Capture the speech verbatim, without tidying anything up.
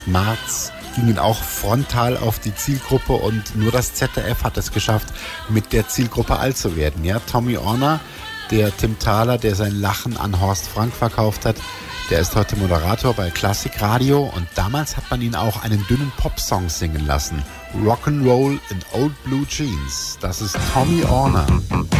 Marz gingen auch frontal auf die Zielgruppe und nur das Z D F hat es geschafft, mit der Zielgruppe alt zu werden. Ja, Tommy Orner, der Tim Thaler, der sein Lachen an Horst Frank verkauft hat, der ist heute Moderator bei Klassikradio und damals hat man ihn auch einen dünnen Popsong singen lassen. Rock'n'Roll in Old Blue Jeans. Das ist Tommy Orner.